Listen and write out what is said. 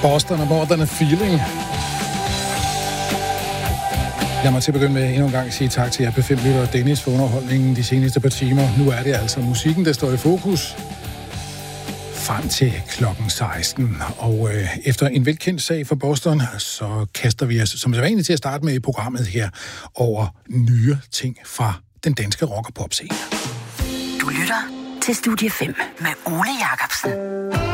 Boston og More Than a Feeling. Lad mig til at begynde med endnu en gang at sige tak til jer P5-lytter og Dennis for underholdningen de seneste par timer. Nu er det altså musikken, der står i fokus frem til klokken 16. Og efter en velkendt sag fra Boston, så kaster vi os som sædvanligt til at starte med i programmet her over nye ting fra den danske rock- og popscene. Du lytter til Studie 5 med Ole Jacobsen.